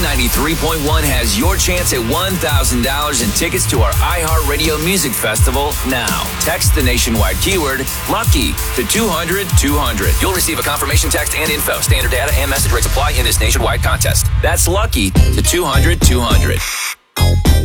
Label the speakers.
Speaker 1: 93.1 has your chance at $1,000 in tickets to our iHeartRadio Music Festival now. Text the nationwide keyword LUCKY to 200-200. You'll receive a confirmation text and info. Standard data and message rates apply in this nationwide contest. That's LUCKY to 200-200.